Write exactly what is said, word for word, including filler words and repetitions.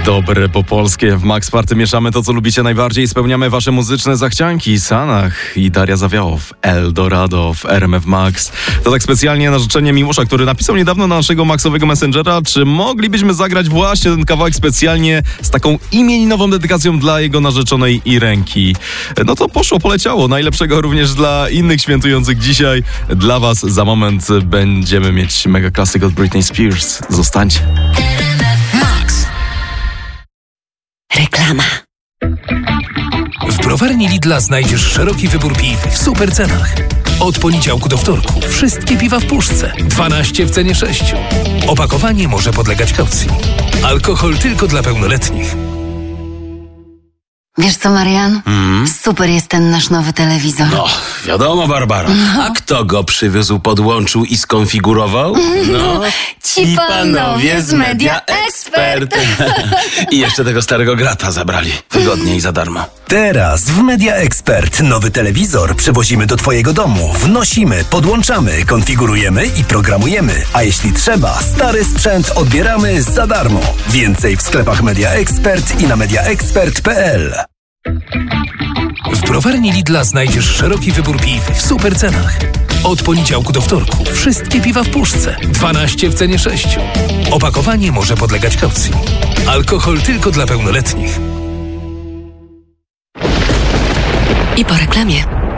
Dobre po polskie. W Max Party mieszamy to, co lubicie najbardziej. Spełniamy wasze muzyczne zachcianki. Sanach i Daria Zawiałow, Eldorado w R M F Max. To tak specjalnie na życzenie Miłosza, który napisał niedawno na naszego Maxowego Messengera, czy moglibyśmy zagrać właśnie ten kawałek specjalnie z taką imieninową dedykacją dla jego narzeczonej Irenki. No to poszło, poleciało. Najlepszego również dla innych świętujących dzisiaj. Dla was za moment będziemy mieć mega klasyk od Britney Spears. Zostańcie. Reklama. W browarni Lidla znajdziesz szeroki wybór piw w super cenach. Od poniedziałku do wtorku wszystkie piwa w puszce. dwanaście w cenie sześciu. Opakowanie może podlegać kaucji. Alkohol tylko dla pełnoletnich. Wiesz co, Marian? Mm. Super jest ten nasz nowy telewizor. No, wiadomo, Barbara. No. A kto go przywiózł, podłączył i skonfigurował? No, Ci panowie z Media Expert. I jeszcze tego starego grata zabrali. Wygodnie i za darmo. Teraz w Media Expert nowy telewizor przywozimy do twojego domu. Wnosimy, podłączamy, konfigurujemy i programujemy. A jeśli trzeba, stary sprzęt odbieramy za darmo. Więcej w sklepach Media Expert i na mediaexpert kropka p l. W browarni Lidla znajdziesz szeroki wybór piw w super cenach. Od poniedziałku do wtorku wszystkie piwa w puszce. dwanaście w cenie sześciu. Opakowanie może podlegać kaucji. Alkohol tylko dla pełnoletnich. I po reklamie.